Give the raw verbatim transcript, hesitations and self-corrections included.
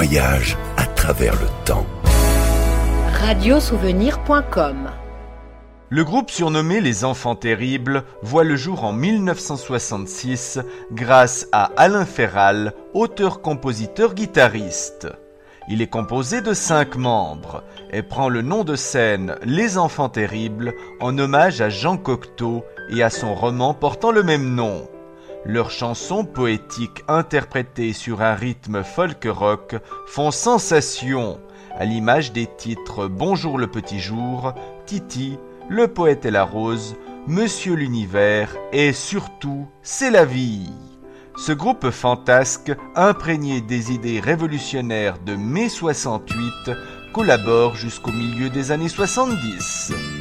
voyage à travers le temps. radio souvenir point com. Le groupe surnommé Les Enfants Terribles voit le jour en mille neuf cent soixante-six grâce à Alain Ferral, auteur-compositeur-guitariste. Il est composé de cinq membres et prend le nom de scène Les Enfants Terribles en hommage à Jean Cocteau et à son roman portant le même nom. Leurs chansons poétiques interprétées sur un rythme folk-rock font sensation, à l'image des titres Bonjour le petit jour, Titi, Le poète et la rose, Monsieur l'univers et surtout C'est la vie. Ce groupe fantasque, imprégné des idées révolutionnaires de mai soixante-huit, collabore jusqu'au milieu des années soixante-dix.